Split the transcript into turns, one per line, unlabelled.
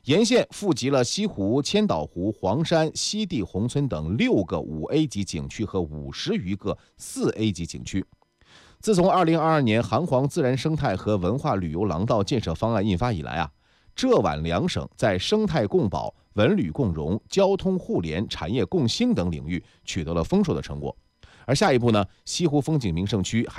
沿线富集了西湖、千岛湖、黄山、西递宏村等6个5A 级景区和50余个4A 级景区。自从2022年杭黄自然生态和文化旅游廊道建设方案印发以来浙皖2省在生态共保、文旅共融、交通互联、产业共兴等领域取得了丰硕的成果。而下一步呢，西湖风景名胜区